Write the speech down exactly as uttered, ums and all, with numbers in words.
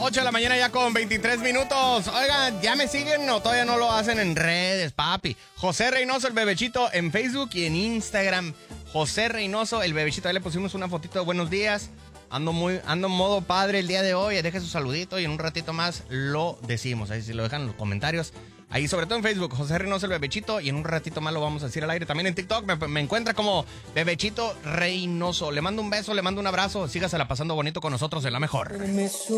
ocho de la mañana ya con veintitrés minutos. Oigan, ¿ya me siguen o todavía no lo hacen en redes, papi? José Reynoso, el bebechito, en Facebook y en Instagram. José Reynoso, el bebechito. Ahí le pusimos una fotito de buenos días. Ando muy, ando en modo padre el día de hoy. Deje su saludito y en un ratito más lo decimos. Ahí si lo dejan en los comentarios. Ahí, sobre todo en Facebook, José Reynoso, el bebechito. Y en un ratito más lo vamos a decir al aire. También en TikTok me, me encuentra como bebechito Reynoso. Le mando un beso, le mando un abrazo. Sígasela pasando bonito con nosotros en La Mejor.